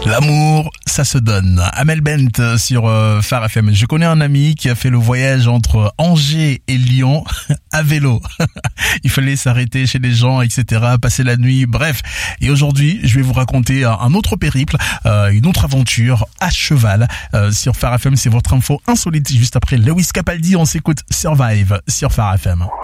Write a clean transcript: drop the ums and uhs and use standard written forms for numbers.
L'amour, ça se donne. Amel Bent sur Phare FM. Je connais un ami qui a fait le voyage entre Angers et Lyon à vélo. Il fallait s'arrêter chez les gens, etc., passer la nuit, bref. Et aujourd'hui, je vais vous raconter un autre périple, une autre aventure à cheval sur Phare FM. C'est votre info insolite juste après Lewis Capaldi. On s'écoute Survive sur Phare FM.